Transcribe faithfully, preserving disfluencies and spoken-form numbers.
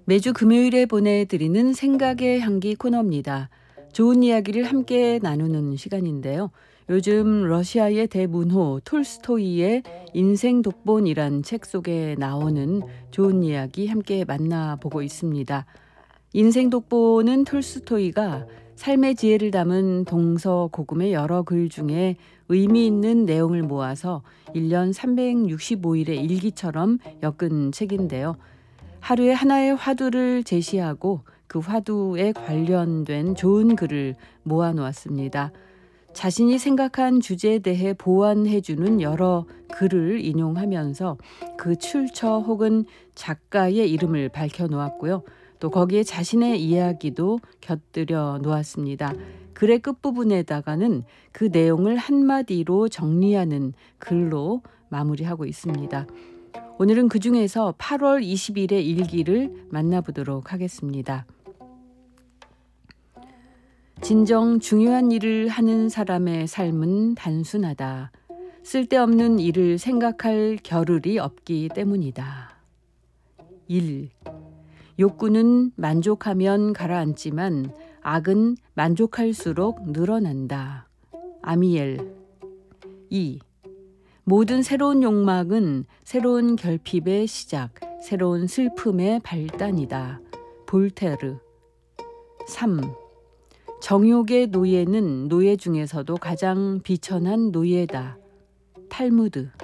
매주 금요일에 보내드리는 생각의 향기 코너입니다. 좋은 이야기를 함께 나누는 시간인데요. 요즘 러시아의 대문호 톨스토이의 인생 독본이란 책 속에 나오는 좋은 이야기 함께 만나보고 있습니다. 인생 독본은 톨스토이가 삶의 지혜를 담은 동서고금의 여러 글 중에 의미 있는 내용을 모아서 일 년 삼백육십오 일의 일기처럼 엮은 책인데요. 하루에 하나의 화두를 제시하고 그 화두에 관련된 좋은 글을 모아놓았습니다. 자신이 생각한 주제에 대해 보완해주는 여러 글을 인용하면서 그 출처 혹은 작가의 이름을 밝혀놓았고요. 또 거기에 자신의 이야기도 곁들여 놓았습니다. 글의 끝부분에다가는 그 내용을 한마디로 정리하는 글로 마무리하고 있습니다. 오늘은 그 중에서 팔월 이십일의 일기를 만나보도록 하겠습니다. 진정 중요한 일을 하는 사람의 삶은 단순하다. 쓸데없는 일을 생각할 겨를이 없기 때문이다. 일. 욕구는 만족하면 가라앉지만 악은 만족할수록 늘어난다. 아미엘. 이. 모든 새로운 욕망은 새로운 결핍의 시작, 새로운 슬픔의 발단이다. 볼테르. 삼. 정욕의 노예는 노예 중에서도 가장 비천한 노예다. 탈무드.